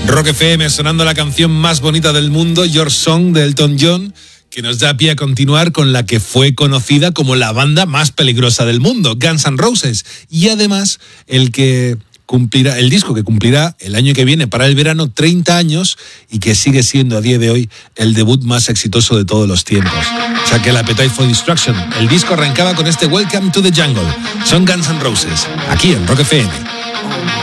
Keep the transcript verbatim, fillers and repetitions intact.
Rock F M sonando la canción más bonita del mundo, Your Song de Elton John, que nos da pie a continuar con la que fue conocida como la banda más peligrosa del mundo, Guns N' Roses, y además el que cumplirá, el disco que cumplirá el año que viene para el verano treinta años y que sigue siendo a día de hoy el debut más exitoso de todos los tiempos. O sea que el Appetite for Destruction, el disco arrancaba con este Welcome to the Jungle. Son Guns N' Roses, aquí en Rock F M.